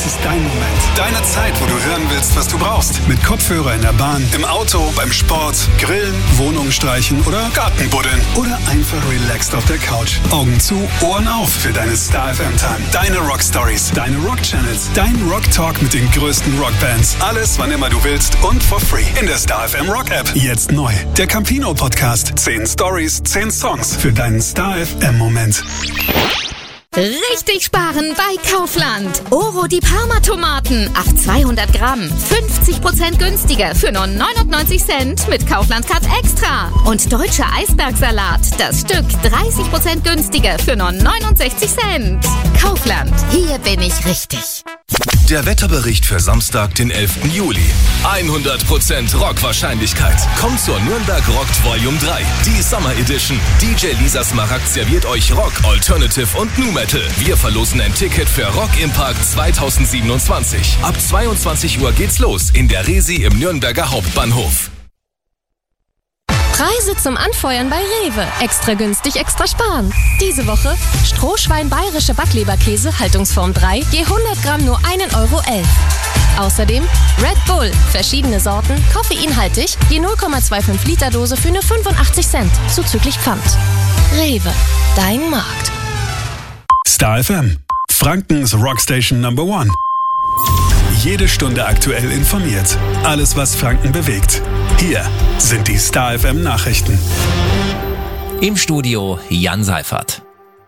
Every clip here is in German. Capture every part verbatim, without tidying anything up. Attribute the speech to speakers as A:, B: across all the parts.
A: ist dein Moment. Deine Zeit, wo du hören willst, was du brauchst. Mit Kopfhörer in der Bahn, im Auto, beim Sport, Grillen, Wohnung streichen oder Gartenbuddeln. Oder einfach relaxed auf der Couch. Augen zu, Ohren auf für deine Star F M-Time. Deine Rock-Stories, deine Rock-Channels, dein Rock-Talk mit den größten Rockbands. Alles, wann immer du willst und for free. In der Star F M Rock-App. Jetzt neu. Der Campino-Podcast. Zehn Stories, zehn Songs für deinen Star F M-Moment.
B: Richtig sparen bei Kaufland. Oro die Parma-Tomaten auf zweihundert Gramm. fünfzig Prozent günstiger für nur neunundneunzig Cent mit Kaufland-Card Extra. Und deutscher Eisbergsalat. Das Stück dreißig Prozent günstiger für nur neunundsechzig Cent. Kaufland. Hier bin ich richtig.
C: Der Wetterbericht für Samstag, den elften Juli. hundert Prozent Rockwahrscheinlichkeit. Kommt zur Nürnberg Rockt Volume drei. Die Summer Edition. D J Lisa Smaragd serviert euch Rock, Alternative und Nu Metal. Wir verlosen ein Ticket für Rock im Park zweitausendsiebenundzwanzig. Ab zweiundzwanzig Uhr geht's los in der Resi im Nürnberger Hauptbahnhof.
D: Preise zum Anfeuern bei Rewe. Extra günstig, extra sparen. Diese Woche Strohschwein bayerische Backleberkäse, Haltungsform drei, je hundert Gramm nur ein Euro elf. Außerdem Red Bull, verschiedene Sorten, koffeinhaltig, je null Komma fünfundzwanzig Liter Dose für nur fünfundachtzig Cent, zuzüglich Pfand. Rewe, dein Markt.
A: Star F M, Frankens Rockstation Number One. Jede Stunde aktuell informiert. Alles, was Franken bewegt. Hier sind die Star F M Nachrichten.
E: Im Studio Jan Seifert.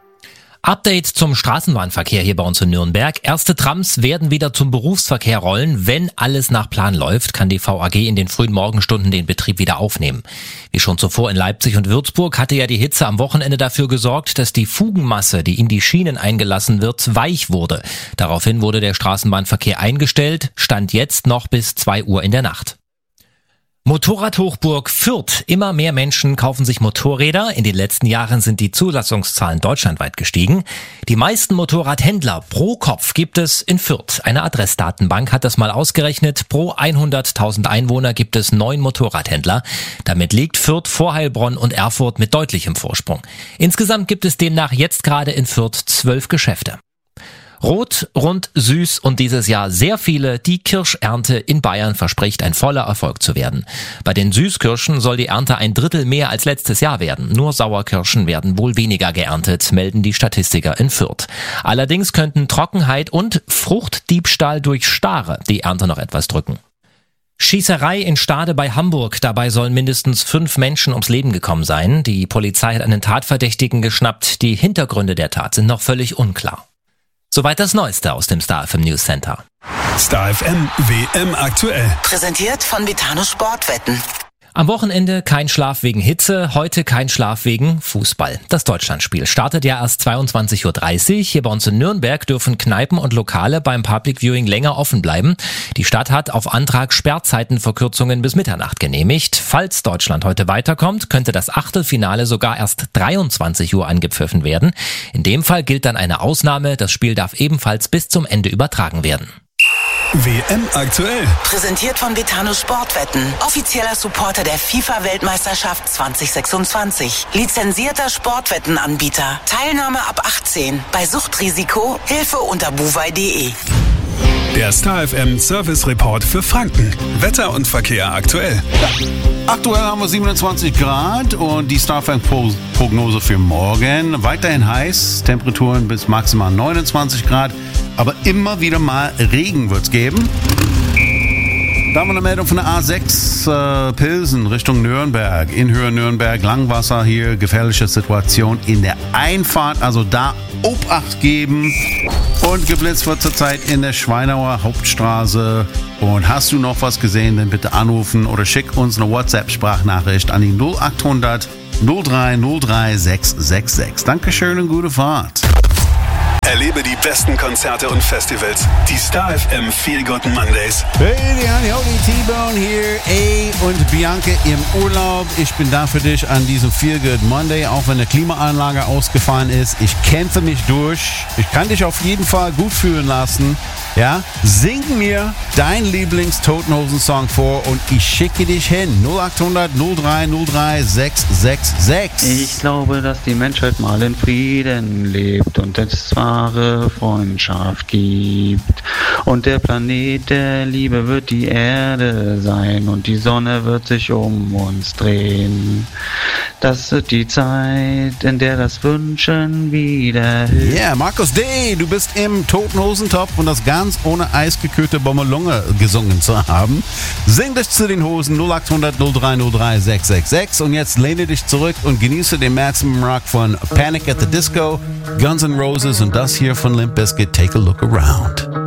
E: Update zum Straßenbahnverkehr hier bei uns in Nürnberg. Erste Trams werden wieder zum Berufsverkehr rollen. Wenn alles nach Plan läuft, kann die V A G in den frühen Morgenstunden den Betrieb wieder aufnehmen. Wie schon zuvor in Leipzig und Würzburg hatte ja die Hitze am Wochenende dafür gesorgt, dass die Fugenmasse, die in die Schienen eingelassen wird, weich wurde. Daraufhin wurde der Straßenbahnverkehr eingestellt, stand jetzt noch bis zwei Uhr in der Nacht. Motorradhochburg Fürth. Immer mehr Menschen kaufen sich Motorräder. In den letzten Jahren sind die Zulassungszahlen deutschlandweit gestiegen. Die meisten Motorradhändler pro Kopf gibt es in Fürth. Eine Adressdatenbank hat das mal ausgerechnet. Pro hunderttausend Einwohner gibt es neun Motorradhändler. Damit liegt Fürth vor Heilbronn und Erfurt mit deutlichem Vorsprung. Insgesamt gibt es demnach jetzt gerade in Fürth zwölf Geschäfte. Rot, rund, süß und dieses Jahr sehr viele. Die Kirschernte in Bayern verspricht ein voller Erfolg zu werden. Bei den Süßkirschen soll die Ernte ein Drittel mehr als letztes Jahr werden. Nur Sauerkirschen werden wohl weniger geerntet, melden die Statistiker in Fürth. Allerdings könnten Trockenheit und Fruchtdiebstahl durch Stare die Ernte noch etwas drücken. Schießerei in Stade bei Hamburg. Dabei sollen mindestens fünf Menschen ums Leben gekommen sein. Die Polizei hat einen Tatverdächtigen geschnappt. Die Hintergründe der Tat sind noch völlig unklar. Soweit das Neueste aus dem Star F M News Center.
A: Star F M W M aktuell.
F: Präsentiert von Vitano Sportwetten.
E: Am Wochenende kein Schlaf wegen Hitze, heute kein Schlaf wegen Fußball. Das Deutschlandspiel startet ja erst zweiundzwanzig Uhr dreißig. Hier bei uns in Nürnberg dürfen Kneipen und Lokale beim Public Viewing länger offen bleiben. Die Stadt hat auf Antrag Sperrzeitenverkürzungen bis Mitternacht genehmigt. Falls Deutschland heute weiterkommt, könnte das Achtelfinale sogar erst dreiundzwanzig Uhr angepfiffen werden. In dem Fall gilt dann eine Ausnahme. Das Spiel darf ebenfalls bis zum Ende übertragen werden.
A: W M aktuell.
F: Präsentiert von Vitano Sportwetten. Offizieller Supporter der FIFA-Weltmeisterschaft zwanzig sechsundzwanzig. Lizenzierter Sportwettenanbieter. Teilnahme ab achtzehn. Bei Suchtrisiko Hilfe unter buwei punkt de.
A: Der Star F M Service Report für Franken. Wetter und Verkehr aktuell.
G: Aktuell haben wir siebenundzwanzig Grad und die Star F M Prognose für morgen. Weiterhin heiß, Temperaturen bis maximal neunundzwanzig Grad, aber immer wieder mal Regen wird es geben. Da haben wir eine Meldung von der A sechs äh, Pilsen Richtung Nürnberg. In Höhe Nürnberg, Langwasser hier, gefährliche Situation in der Einfahrt. Also da Obacht geben. Und geblitzt wird zurzeit in der Schweinauer Hauptstraße. Und hast du noch was gesehen, dann bitte anrufen oder schick uns eine WhatsApp-Sprachnachricht an die null acht hundert null drei null drei sechs sechs sechs. Dankeschön und gute Fahrt.
A: Erlebe die besten Konzerte und Festivals. Die Star F M Feel Good Mondays.
G: Hey, die Honey T-Bone hier. Ey und Bianca im Urlaub. Ich bin da für dich an diesem Feel Good Monday, auch wenn eine Klimaanlage ausgefallen ist. Ich kämpfe mich durch. Ich kann dich auf jeden Fall gut fühlen lassen. Ja, sing mir dein Lieblings-Toten-Hosen-Song vor und ich schicke dich hin. null acht hundert null drei null drei sechs sechs sechs.
H: Ich glaube, dass die Menschheit mal in Frieden lebt und es wahre Freundschaft gibt. Und der Planet der Liebe wird die Erde sein und die Sonne wird sich um uns drehen. Das wird die Zeit, in der das Wünschen wieder hilft.
G: Ja, yeah, Markus D., du bist im Toten Hosentopf und das ganz ohne eisgekühlte Bommelunge gesungen zu haben. Sing dich zu den Hosen null acht hundert null drei null drei sechs sechs sechs und jetzt lehne dich zurück und genieße den Maximum Rock von Panic at the Disco, Guns N' Roses und das hier von Limp Bizkit, Take a Look Around.